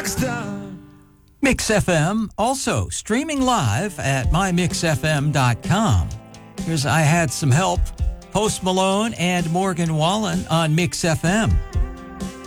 Mix FM, also streaming live at mymixfm.com. Here's I Had Some Help, Post Malone and Morgan Wallen on Mix FM.